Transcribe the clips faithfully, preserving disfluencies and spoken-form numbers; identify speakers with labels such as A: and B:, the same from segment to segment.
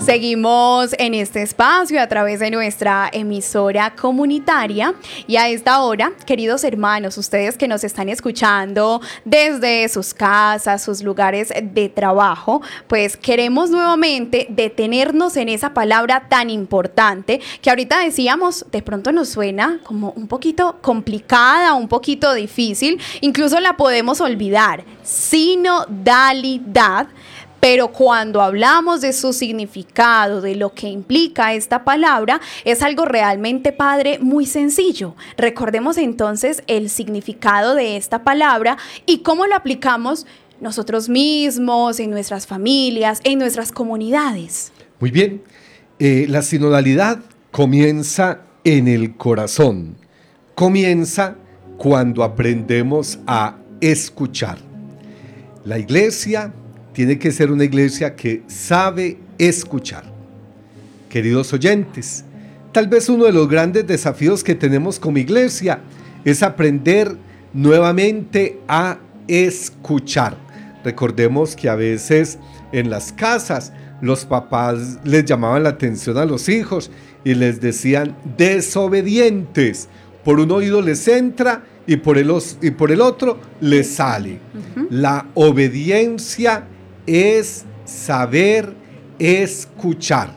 A: Seguimos en este espacio a través de nuestra emisora comunitaria y a esta hora, queridos hermanos, ustedes que nos están escuchando desde sus casas, sus lugares de trabajo, pues queremos nuevamente detenernos en esa palabra tan importante que ahorita decíamos, de pronto nos suena como un poquito complicada, un poquito difícil, incluso la podemos olvidar, sinodalidad. Pero cuando hablamos de su significado, de lo que implica esta palabra, es algo realmente, Padre, muy sencillo. Recordemos entonces el significado de esta palabra y cómo lo aplicamos nosotros mismos, en nuestras familias, en nuestras comunidades.
B: Muy bien, eh, la sinodalidad comienza en el corazón, comienza cuando aprendemos a escuchar. La iglesia tiene que ser una iglesia que sabe escuchar. Queridos oyentes, tal vez uno de los grandes desafíos que tenemos como iglesia es aprender nuevamente a escuchar. Recordemos que a veces en las casas los papás les llamaban la atención a los hijos y les decían desobedientes. Por un oído les entra y por el, y por el otro les sale. Uh-huh. La obediencia es saber escuchar.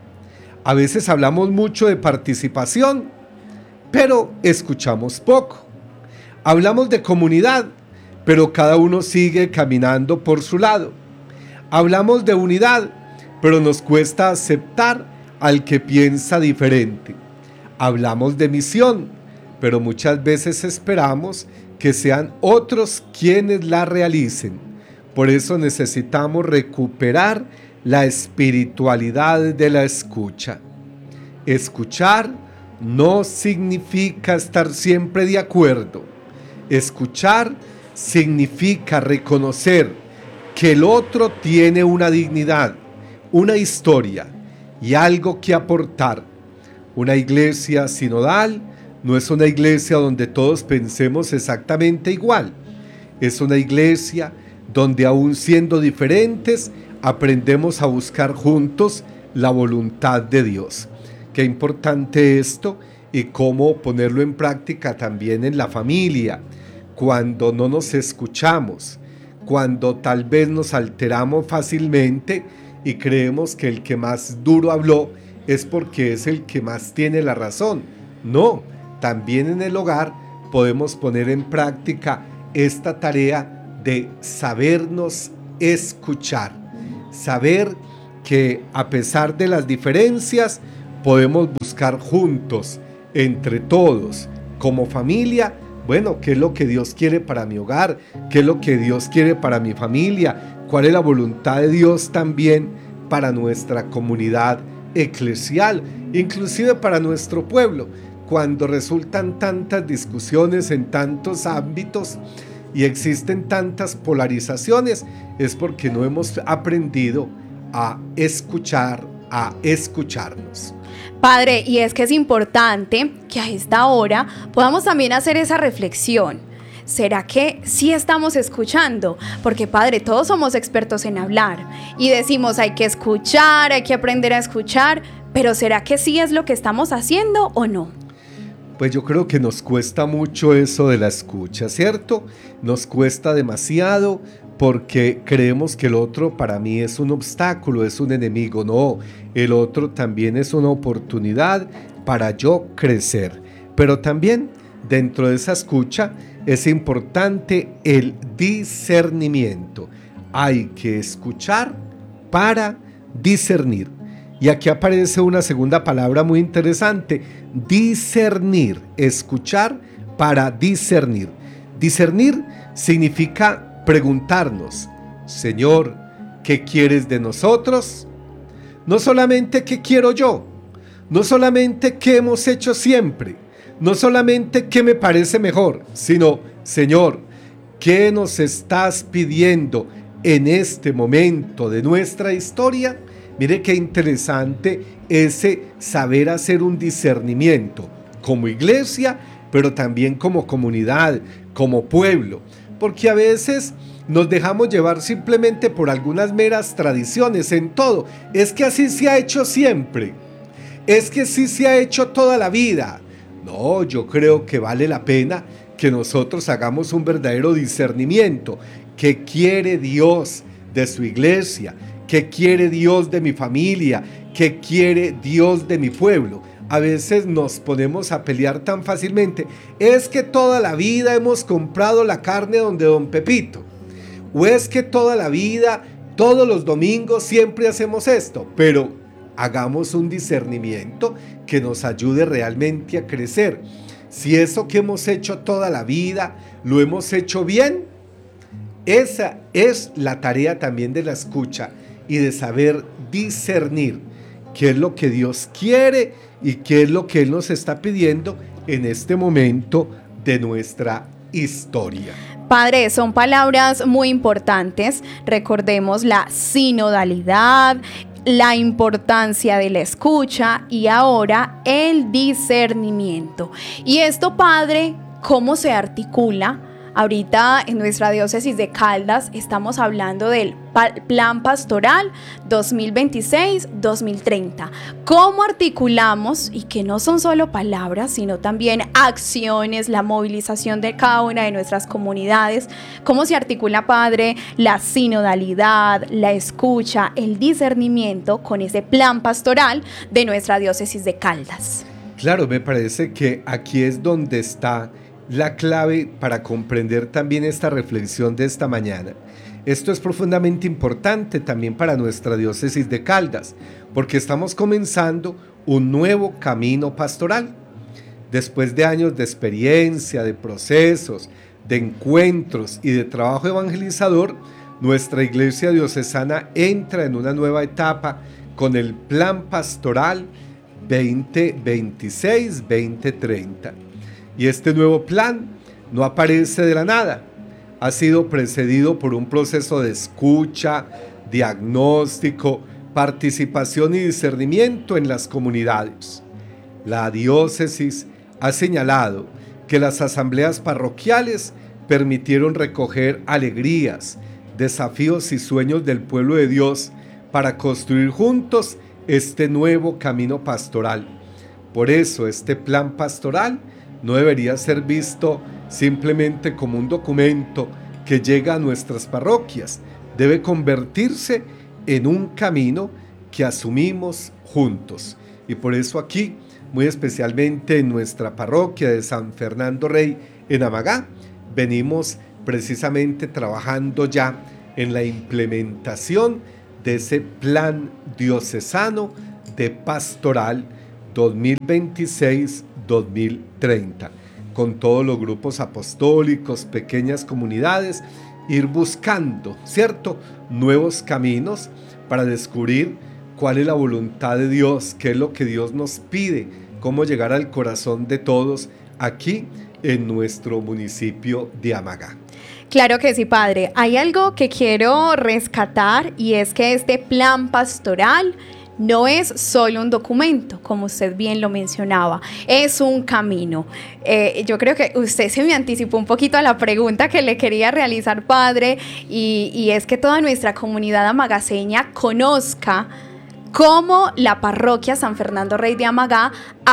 B: A veces hablamos mucho de participación, pero escuchamos poco. Hablamos de comunidad, pero cada uno sigue caminando por su lado. Hablamos de unidad, pero nos cuesta aceptar al que piensa diferente. Hablamos de misión, pero muchas veces esperamos que sean otros quienes la realicen. Por eso necesitamos recuperar la espiritualidad de la escucha. Escuchar no significa estar siempre de acuerdo. Escuchar significa reconocer que el otro tiene una dignidad, una historia y algo que aportar. Una iglesia sinodal no es una iglesia donde todos pensemos exactamente igual. Es una iglesia donde aún siendo diferentes, aprendemos a buscar juntos la voluntad de Dios. Qué importante esto y cómo ponerlo en práctica también en la familia, cuando no nos escuchamos, cuando tal vez nos alteramos fácilmente y creemos que el que más duro habló es porque es el que más tiene la razón. No, también en el hogar podemos poner en práctica esta tarea de sabernos escuchar, saber que a pesar de las diferencias podemos buscar juntos, entre todos, como familia, bueno, qué es lo que Dios quiere para mi hogar, qué es lo que Dios quiere para mi familia, cuál es la voluntad de Dios también para nuestra comunidad eclesial, inclusive para nuestro pueblo. Cuando resultan tantas discusiones en tantos ámbitos, y existen tantas polarizaciones, es porque no hemos aprendido a escuchar, a escucharnos.
A: Padre, y es que es importante que a esta hora podamos también hacer esa reflexión. ¿Será que sí estamos escuchando? Porque, Padre, todos somos expertos en hablar y decimos hay que escuchar, hay que aprender a escuchar, pero ¿será que sí es lo que estamos haciendo o no?
B: Pues yo creo que nos cuesta mucho eso de la escucha, ¿cierto? Nos cuesta demasiado porque creemos que el otro para mí es un obstáculo, es un enemigo. No, el otro también es una oportunidad para yo crecer. Pero también dentro de esa escucha es importante el discernimiento. Hay que escuchar para discernir. Y aquí aparece una segunda palabra muy interesante, discernir, escuchar para discernir. Discernir significa preguntarnos, Señor, ¿qué quieres de nosotros? No solamente qué quiero yo, no solamente qué hemos hecho siempre, no solamente qué me parece mejor, sino, Señor, ¿qué nos estás pidiendo en este momento de nuestra historia? Mire qué interesante ese saber hacer un discernimiento como iglesia, pero también como comunidad, como pueblo, porque a veces nos dejamos llevar simplemente por algunas meras tradiciones en todo. Es que así se ha hecho siempre, es que así se ha hecho toda la vida. No, yo creo que vale la pena que nosotros hagamos un verdadero discernimiento. ¿Qué quiere Dios de su iglesia? ¿Qué quiere Dios de mi familia? ¿Qué quiere Dios de mi pueblo? A veces nos ponemos a pelear tan fácilmente. Es que toda la vida hemos comprado la carne donde don Pepito. O es que toda la vida, todos los domingos siempre hacemos esto. Pero hagamos un discernimiento que nos ayude realmente a crecer. Si eso que hemos hecho toda la vida lo hemos hecho bien, esa es la tarea también de la escucha y de saber discernir qué es lo que Dios quiere y qué es lo que Él nos está pidiendo en este momento de nuestra historia.
A: Padre, son palabras muy importantes. Recordemos la sinodalidad, la importancia de la escucha y ahora el discernimiento. Y esto, Padre, ¿cómo se articula? Ahorita en nuestra diócesis de Caldas estamos hablando del Plan Pastoral dos mil veintiséis a dos mil treinta. ¿Cómo articulamos? Y que no son solo palabras, sino también acciones, la movilización de cada una de nuestras comunidades. ¿Cómo se articula, Padre, la sinodalidad, la escucha, el discernimiento con ese plan pastoral de nuestra diócesis de Caldas?
B: Claro, me parece que aquí es donde está la clave para comprender también esta reflexión de esta mañana. Esto es profundamente importante también para nuestra diócesis de Caldas, porque estamos comenzando un nuevo camino pastoral. Después de años de experiencia, de procesos, de encuentros y de trabajo evangelizador, nuestra iglesia diocesana entra en una nueva etapa con el Plan Pastoral veinte veintiséis a veinte treinta. Y este nuevo plan no aparece de la nada, ha sido precedido por un proceso de escucha, diagnóstico, participación y discernimiento en las comunidades. La diócesis ha señalado que las asambleas parroquiales permitieron recoger alegrías, desafíos y sueños del pueblo de Dios para construir juntos este nuevo camino pastoral. Por eso este plan pastoral no debería ser visto simplemente como un documento que llega a nuestras parroquias. Debe convertirse en un camino que asumimos juntos. Y por eso aquí, muy especialmente en nuestra parroquia de San Fernando Rey en Amagá, venimos precisamente trabajando ya en la implementación de ese plan diocesano de pastoral dos mil veintiséis a dos mil treinta, con todos los grupos apostólicos, pequeñas comunidades, ir buscando, ¿cierto?, nuevos caminos para descubrir cuál es la voluntad de Dios, qué es lo que Dios nos pide, cómo llegar al corazón de todos aquí en nuestro municipio de Amagá.
A: Claro que sí, Padre. Hay algo que quiero rescatar y es que este plan pastoral no es solo un documento, como usted bien lo mencionaba, es un camino. Eh, yo creo que usted se me anticipó un poquito a la pregunta que le quería realizar, Padre, y, y es que toda nuestra comunidad amagaseña conozca cómo la parroquia San Fernando Rey de Amagá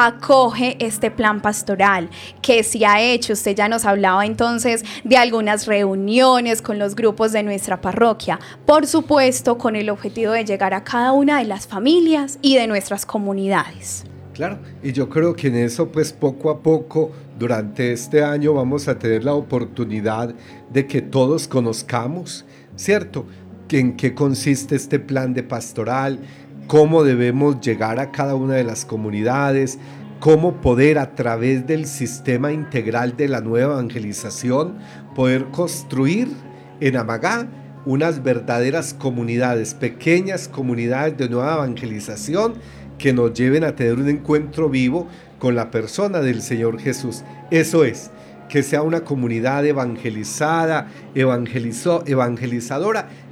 A: acoge este plan pastoral, que se ha hecho. Usted ya nos hablaba entonces de algunas reuniones con los grupos de nuestra parroquia, por supuesto con el objetivo de llegar a cada una de las familias y de nuestras comunidades.
B: Claro, y yo creo que en eso pues poco a poco durante este año vamos a tener la oportunidad de que todos conozcamos, ¿cierto?, en qué consiste este plan de pastoral, cómo debemos llegar a cada una de las comunidades, cómo poder a través del sistema integral de la nueva evangelización poder construir en Amagá unas verdaderas comunidades, pequeñas comunidades de nueva evangelización que nos lleven a tener un encuentro vivo con la persona del Señor Jesús. Eso es, que sea una comunidad evangelizada, evangelizo, evangelizadora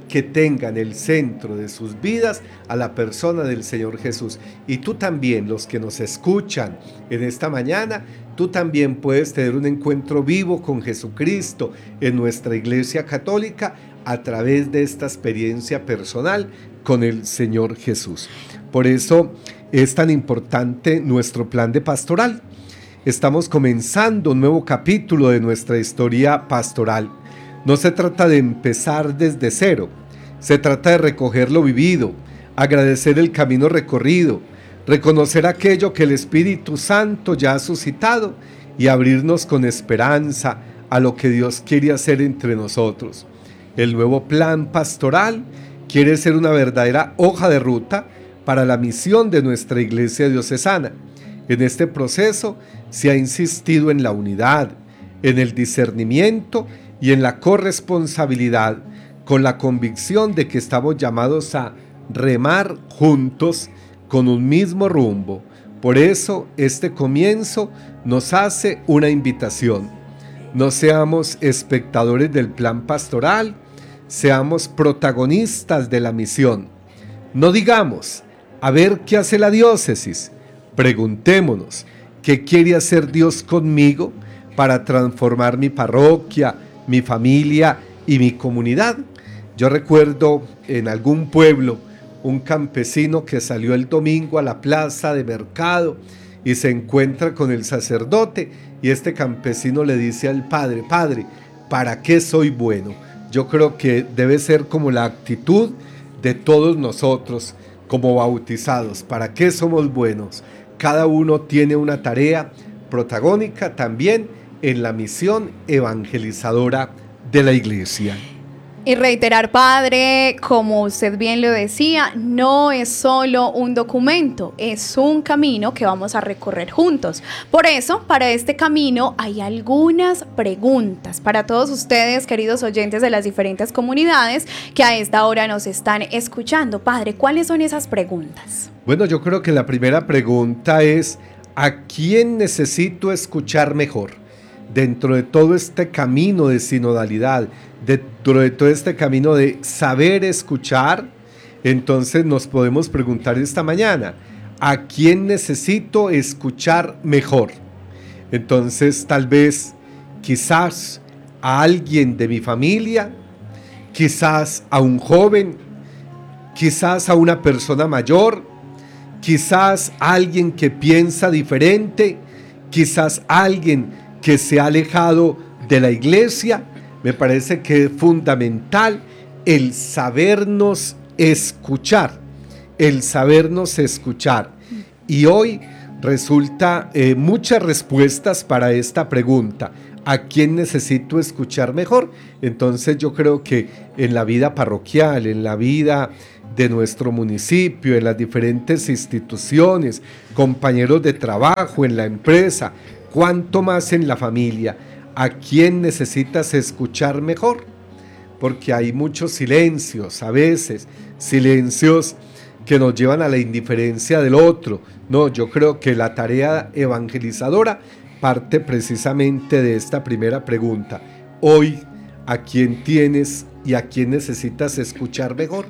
B: que tengan el centro de sus vidas a la persona del Señor Jesús. Y tú también, los que nos escuchan en esta mañana, tú también puedes tener un encuentro vivo con Jesucristo en nuestra Iglesia Católica a través de esta experiencia personal con el Señor Jesús. Por eso es tan importante nuestro plan de pastoral. Estamos comenzando un nuevo capítulo de nuestra historia pastoral. No se trata de empezar desde cero, se trata de recoger lo vivido, agradecer el camino recorrido, reconocer aquello que el Espíritu Santo ya ha suscitado y abrirnos con esperanza a lo que Dios quiere hacer entre nosotros. El nuevo plan pastoral quiere ser una verdadera hoja de ruta para la misión de nuestra Iglesia diocesana. En este proceso se ha insistido en la unidad, en el discernimiento y en la corresponsabilidad, con la convicción de que estamos llamados a remar juntos con un mismo rumbo. Por eso este comienzo nos hace una invitación. No seamos espectadores del plan pastoral, seamos protagonistas de la misión. No digamos, a ver qué hace la diócesis. Preguntémonos, ¿qué quiere hacer Dios conmigo para transformar mi parroquia, mi familia y mi comunidad? Yo recuerdo en algún pueblo un campesino que salió el domingo a la plaza de mercado y se encuentra con el sacerdote, y este campesino le dice al padre: Padre, ¿para qué soy bueno? Yo creo que debe ser como la actitud de todos nosotros como bautizados. ¿Para qué somos buenos? Cada uno tiene una tarea protagónica también en la misión evangelizadora de la Iglesia.
A: Y reiterar, padre, como usted bien lo decía, no es solo un documento, es un camino que vamos a recorrer juntos. Por eso, para este camino hay algunas preguntas para todos ustedes, queridos oyentes de las diferentes comunidades que a esta hora nos están escuchando. Padre, ¿cuáles son esas preguntas? Bueno, yo creo que la primera pregunta es: ¿a quién necesito escuchar mejor? Dentro de todo este camino de sinodalidad, dentro de todo este camino de saber escuchar, entonces nos podemos preguntar esta mañana: ¿a quién necesito escuchar mejor? Entonces, tal vez, quizás a alguien de mi familia, quizás a un joven, quizás a una persona mayor, quizás a alguien que piensa diferente, quizás a alguien que se ha alejado de la iglesia. Me parece que es fundamental el sabernos escuchar, el sabernos escuchar. Y hoy resulta eh, muchas respuestas para esta pregunta: ¿a quién necesito escuchar mejor? Entonces yo creo que en la vida parroquial, en la vida de nuestro municipio, en las diferentes instituciones, compañeros de trabajo, en la empresa, cuánto más en la familia, ¿a quién necesitas escuchar mejor? Porque hay muchos silencios, a veces, silencios que nos llevan a la indiferencia del otro. No, yo creo que la tarea evangelizadora parte precisamente de esta primera pregunta. Hoy, ¿a quién tienes y a quién necesitas escuchar mejor?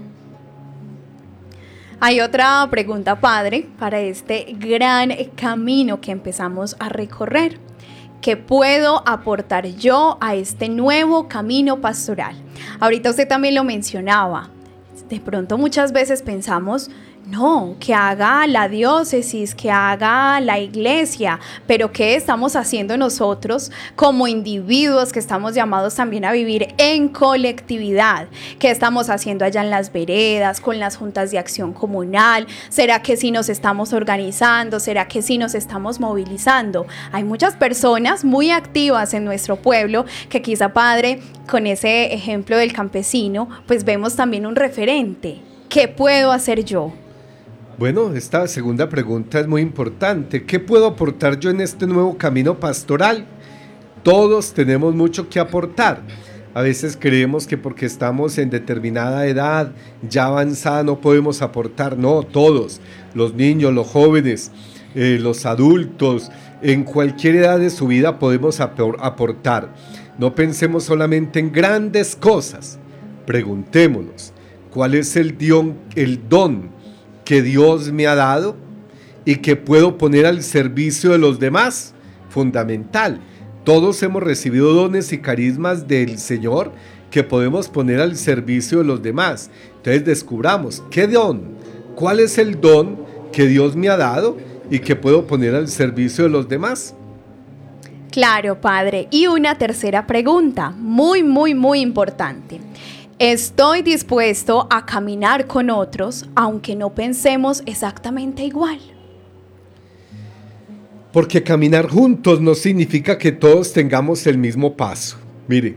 A: Hay otra pregunta, padre, para este gran camino que empezamos a recorrer. ¿Qué puedo aportar yo a este nuevo camino pastoral? Ahorita usted también lo mencionaba. De pronto muchas veces pensamos, no, que haga la diócesis, que haga la iglesia, pero ¿qué estamos haciendo nosotros como individuos que estamos llamados también a vivir en colectividad? ¿Qué estamos haciendo allá en las veredas, con las juntas de acción comunal? ¿Será que sí nos estamos organizando? ¿Será que sí nos estamos movilizando? Hay muchas personas muy activas en nuestro pueblo que quizá, padre, con ese ejemplo del campesino, pues vemos también un referente. ¿Qué puedo hacer yo? Bueno, esta segunda pregunta es muy importante. ¿Qué puedo aportar yo en este nuevo camino pastoral? Todos tenemos mucho que aportar. A veces creemos que porque estamos en determinada edad ya avanzada no podemos aportar. No, todos, los niños, los jóvenes, eh, los adultos, en cualquier edad de su vida podemos aportar. No pensemos solamente en grandes cosas.
B: Preguntémonos, ¿cuál es el don, el don que Dios me ha dado y que puedo poner al servicio de los demás? Fundamental. Todos hemos recibido dones y carismas del Señor que podemos poner al servicio de los demás. Entonces descubramos, ¿qué don? ¿Cuál es el don que Dios me ha dado y que puedo poner al servicio de los demás?
A: Claro, Padre. Y una tercera pregunta, muy, muy, muy importante. ¿Estoy dispuesto a caminar con otros aunque no pensemos exactamente igual?
B: Porque caminar juntos no significa que todos tengamos el mismo paso. Mire,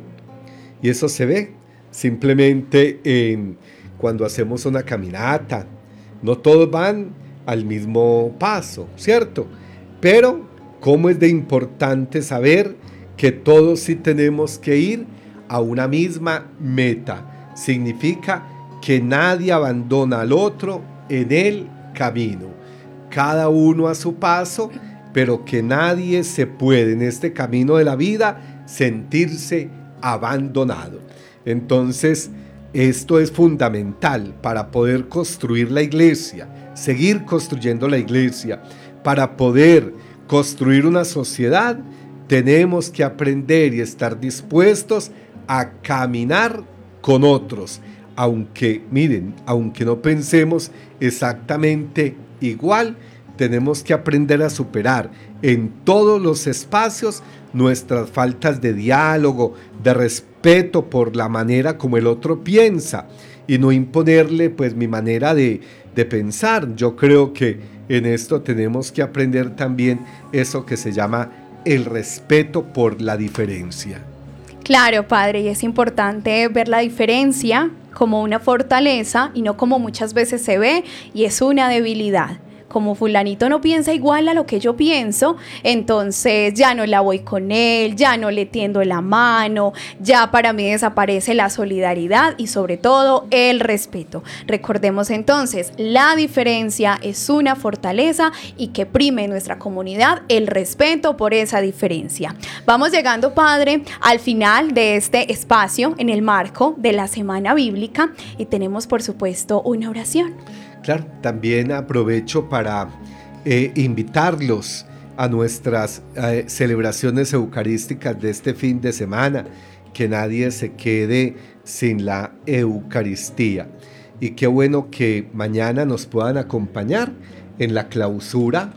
B: y eso se ve simplemente en cuando hacemos una caminata. No todos van al mismo paso, ¿cierto? Pero, ¿cómo es de importante saber que todos sí tenemos que ir a una misma meta? Significa que nadie abandona al otro en el camino. Cada uno a su paso, pero que nadie se puede en este camino de la vida sentirse abandonado. Entonces, esto es fundamental para poder construir la iglesia, seguir construyendo la iglesia. Para poder construir una sociedad, tenemos que aprender y estar dispuestos a caminar con otros, aunque, miren, aunque no pensemos exactamente igual, tenemos que aprender a superar en todos los espacios nuestras faltas de diálogo, de respeto por la manera como el otro piensa y no imponerle pues mi manera de, de pensar. Yo creo que en esto tenemos que aprender también eso que se llama el respeto por la diferencia.
A: Claro, Padre, y es importante ver la diferencia como una fortaleza y no como muchas veces se ve y es una debilidad. Como fulanito no piensa igual a lo que yo pienso, entonces ya no la voy con él, ya no le tiendo la mano, ya para mí desaparece la solidaridad y sobre todo el respeto. Recordemos entonces, la diferencia es una fortaleza y que prime en nuestra comunidad el respeto por esa diferencia. Vamos llegando, Padre, al final de este espacio en el marco de la Semana Bíblica y tenemos por supuesto una oración.
B: Claro, también aprovecho para eh, invitarlos a nuestras eh, celebraciones eucarísticas de este fin de semana, que nadie se quede sin la Eucaristía. Y qué bueno que mañana nos puedan acompañar en la clausura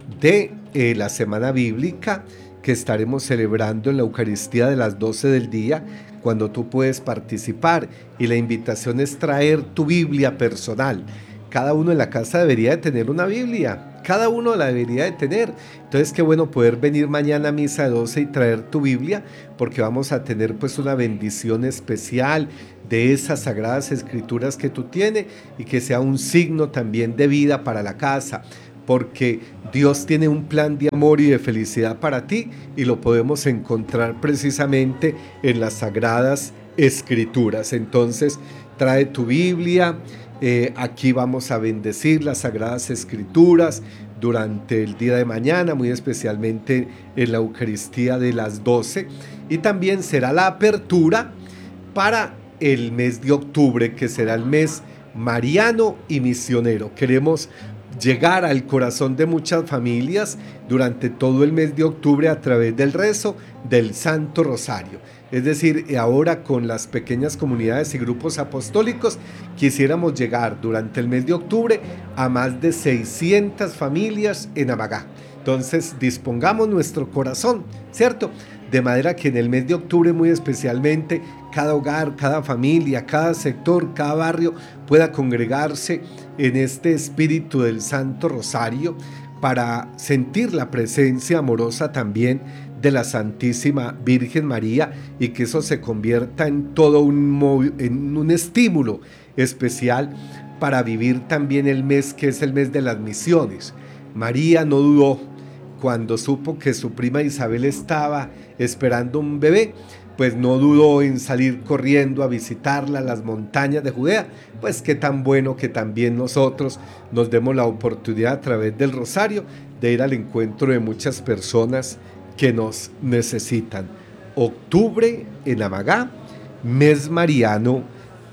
B: de eh, la Semana Bíblica que estaremos celebrando en la Eucaristía de las doce del día, cuando tú puedes participar y la invitación es traer tu Biblia personal. Cada uno en la casa debería de tener una Biblia, cada uno la debería de tener. Entonces qué bueno poder venir mañana a misa de doce y traer tu Biblia, porque vamos a tener pues una bendición especial de esas sagradas escrituras que tú tienes y que sea un signo también de vida para la casa, porque Dios tiene un plan de amor y de felicidad para ti y lo podemos encontrar precisamente en las sagradas escrituras. Entonces trae tu Biblia. Eh, aquí vamos a bendecir las Sagradas Escrituras durante el día de mañana, muy especialmente en la Eucaristía de las doce, y también será la apertura para el mes de octubre, que será el mes mariano y misionero. Queremos llegar al corazón de muchas familias durante todo el mes de octubre a través del rezo del Santo Rosario. Es decir, ahora con las pequeñas comunidades y grupos apostólicos quisiéramos llegar durante el mes de octubre a más de seiscientas familias en Amagá. Entonces dispongamos nuestro corazón, ¿cierto? De manera que en el mes de octubre muy especialmente cada hogar, cada familia, cada sector, cada barrio pueda congregarse en este espíritu del Santo Rosario para sentir la presencia amorosa también de la Santísima Virgen María y que eso se convierta en todo un, en un estímulo especial para vivir también el mes que es el mes de las misiones. María no dudó cuando supo que su prima Isabel estaba esperando un bebé, pues no dudó en salir corriendo a visitarla a las montañas de Judea. Pues qué tan bueno que también nosotros nos demos la oportunidad a través del rosario de ir al encuentro de muchas personas que nos necesitan. Octubre en Amagá, mes mariano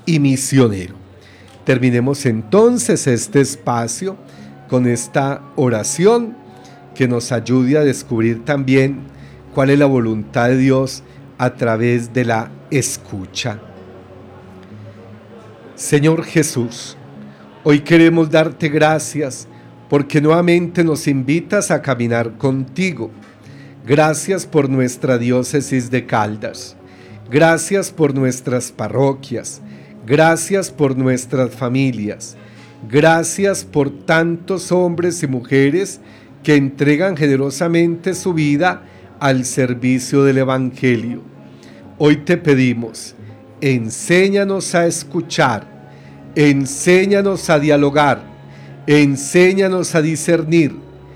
B: y misionero. Terminemos entonces este espacio con esta oración que nos ayude a descubrir también cuál es la voluntad de Dios a través de la escucha. Señor Jesús, hoy queremos darte gracias porque nuevamente nos invitas a caminar contigo. Gracias por nuestra diócesis de Caldas. Gracias por nuestras parroquias. Gracias por nuestras familias. Gracias por tantos hombres y mujeres que entregan generosamente su vida al servicio del Evangelio. Hoy te pedimos, enséñanos a escuchar, enséñanos a dialogar, enséñanos a discernir,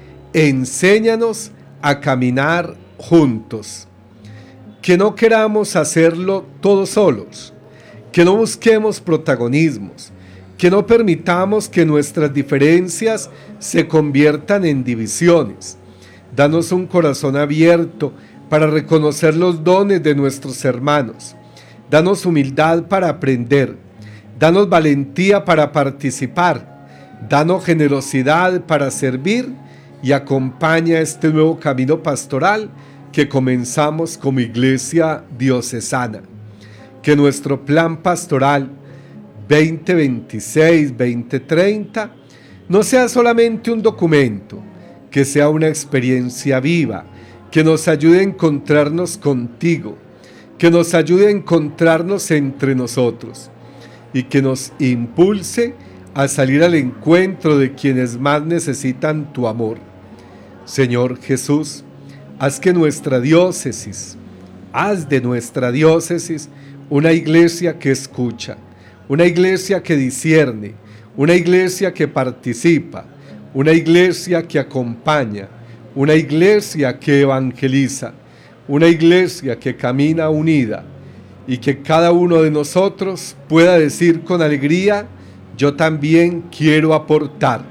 B: enséñanos a caminar juntos. Que no queramos hacerlo todos solos, que no busquemos protagonismos, que no permitamos que nuestras diferencias se conviertan en divisiones. Danos un corazón abierto para reconocer los dones de nuestros hermanos. Danos humildad para aprender. Danos valentía para participar. Danos generosidad para servir y acompaña este nuevo camino pastoral que comenzamos como iglesia diocesana. Que nuestro plan pastoral veinte veintiséis veinte treinta no sea solamente un documento, que sea una experiencia viva, que nos ayude a encontrarnos contigo, que nos ayude a encontrarnos entre nosotros y que nos impulse a salir al encuentro de quienes más necesitan tu amor. Señor Jesús, haz que nuestra diócesis, haz de nuestra diócesis una iglesia que escucha, una iglesia que discierne, una iglesia que participa, una iglesia que acompaña, una iglesia que evangeliza, una iglesia que camina unida y que cada uno de nosotros pueda decir con alegría: yo también quiero aportar,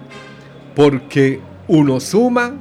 B: porque uno suma,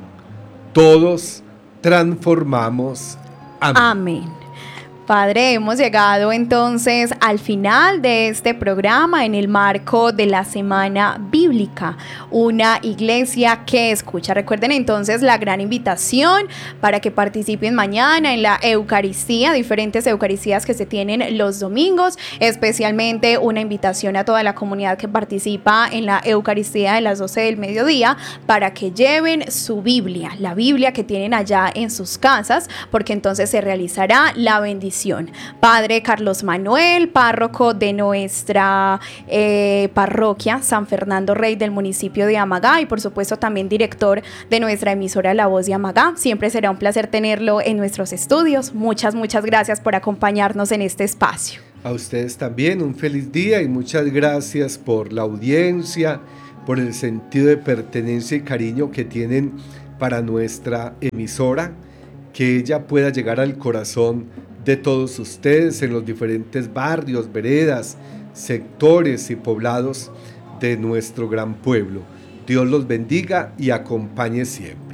B: todos transformamos. Amén.
A: Amén. Padre, hemos llegado entonces al final de este programa en el marco de la Semana Bíblica, una iglesia que escucha. Recuerden entonces la gran invitación para que participen mañana en la Eucaristía, diferentes Eucaristías que se tienen los domingos, especialmente una invitación a toda la comunidad que participa en la Eucaristía de las doce del mediodía para que lleven su Biblia, la Biblia que tienen allá en sus casas, porque entonces se realizará la bendición. Padre Carlos Manuel, párroco de nuestra eh, parroquia San Fernando Rey del municipio de Amagá y por supuesto también director de nuestra emisora La Voz de Amagá. Siempre será un placer tenerlo en nuestros estudios. Muchas, muchas gracias por acompañarnos en este espacio.
B: A ustedes también un feliz día y muchas gracias por la audiencia, por el sentido de pertenencia y cariño que tienen para nuestra emisora, que ella pueda llegar al corazón de todos ustedes en los diferentes barrios, veredas, sectores y poblados de nuestro gran pueblo. Dios los bendiga y acompañe siempre.